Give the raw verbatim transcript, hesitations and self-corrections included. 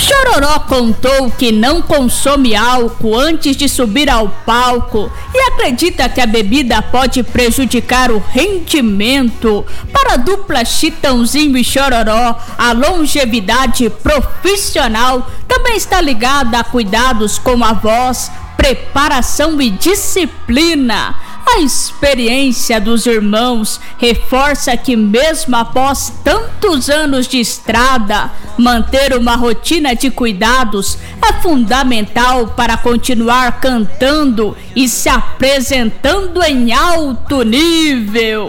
Chororó contou que não consome álcool antes de subir ao palco e acredita que a bebida pode prejudicar o rendimento. Para a dupla Chitãozinho e Chororó, a longevidade profissional também está ligada a cuidados com a voz, preparação e disciplina. A experiência dos irmãos reforça que, mesmo após tantos anos de estrada, manter uma rotina de cuidados é fundamental para continuar cantando e se apresentando em alto nível.